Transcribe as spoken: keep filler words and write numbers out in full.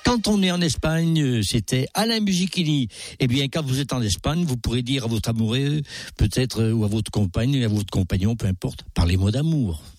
Quand on est en Espagne, c'était Alain Musichini. Eh bien, quand vous êtes en Espagne, vous pourrez dire à votre amoureux, peut-être, ou à votre compagne, à votre compagnon, peu importe, parlez-moi d'amour.